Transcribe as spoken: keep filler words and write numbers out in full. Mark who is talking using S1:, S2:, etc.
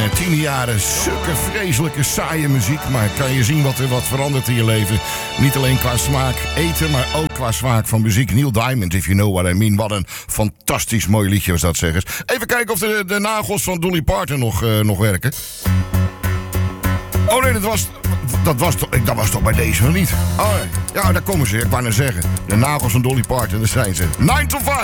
S1: uh, tienerjaren zulke vreselijke, saaie muziek. Maar kan je zien wat er wat verandert in je leven. Niet alleen qua smaak eten, maar ook qua smaak van muziek. Neil Diamond, if you know what I mean. Wat een fantastisch mooi liedje was dat, zeg eens. Even kijken of de, de nagels van Dolly Parton nog, uh, nog werken. Oh nee, dat was, dat, was toch, dat was toch bij deze nog niet? Oh, ja, daar komen ze, ik wou net zeggen. De nagels van Dolly Parton, daar zijn ze. nine to five.